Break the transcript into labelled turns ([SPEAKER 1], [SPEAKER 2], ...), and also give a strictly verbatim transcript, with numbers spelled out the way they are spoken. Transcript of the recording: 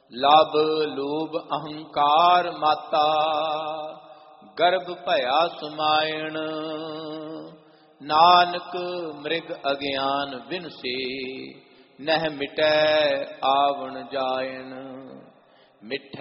[SPEAKER 1] ਲਬ ਲੋਭ ਅਹੰਕਾਰ ਮਾਤਾ, ਗਰਭ ਭਇਆ ਸਮਾਇਣ। ਨਾਨਕ ਮ੍ਰਿਗ ਅਗਿਆਨ ਬਿਨਸੇ, ਨਹਿ ਮਿਟੈ ਆਵਣ ਜਾਇਣ। ਮਿੱਠ